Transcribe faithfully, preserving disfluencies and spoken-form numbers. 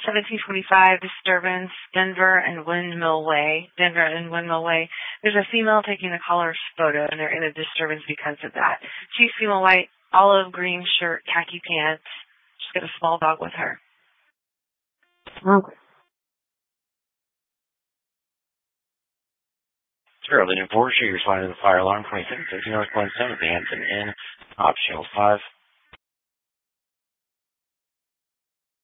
seventeen twenty-five disturbance, Denver and Windmill Way. Denver and Windmill Way. There's a female taking a caller's photo, and they're in a disturbance because of that. She's female white, olive green shirt, khaki pants. She's got a small dog with her. Okay. Charlie and Porsche, you're responding to the fire alarm twenty-seven fifty North Glen seventh, the Hampton Inn, optional five.